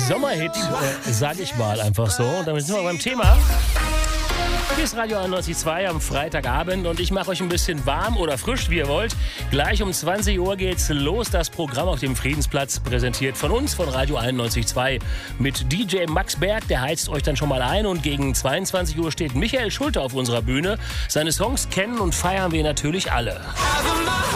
Sommerhit, sage ich mal einfach so. Und damit sind wir beim Thema. Hier ist Radio 91.2 am Freitagabend und ich mache euch ein bisschen warm oder frisch, wie ihr wollt. Gleich um 20 Uhr geht's los. Das Programm auf dem Friedensplatz, präsentiert von uns, von Radio 91.2 mit DJ Max Berg. Der heizt euch dann schon mal ein und gegen 22 Uhr steht Michael Schulte auf unserer Bühne. Seine Songs kennen und feiern wir natürlich alle.